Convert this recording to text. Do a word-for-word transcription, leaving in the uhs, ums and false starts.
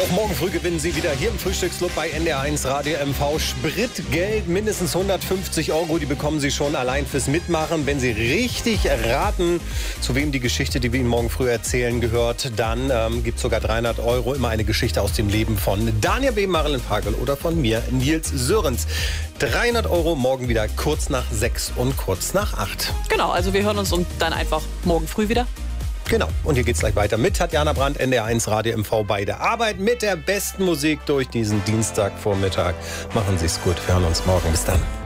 Auch morgen früh gewinnen Sie wieder hier im Frühstücksclub bei N D R eins Radio M V Spritgeld. Mindestens hundertfünfzig Euro, die bekommen Sie schon allein fürs Mitmachen. Wenn Sie richtig raten, zu wem die Geschichte, die wir Ihnen morgen früh erzählen, gehört, dann ähm, gibt es sogar dreihundert Euro. Immer eine Geschichte aus dem Leben von Daniel B., Marilyn Pagel oder von mir, Nils Sörens. dreihundert Euro morgen wieder kurz nach sechs und kurz nach acht. Genau, also wir hören uns und dann einfach morgen früh wieder. Genau, und hier geht's gleich weiter mit Tatjana Brandt, N D R eins Radio M V bei der Arbeit mit der besten Musik durch diesen Dienstagvormittag. Machen Sie's gut, wir hören uns morgen. Bis dann.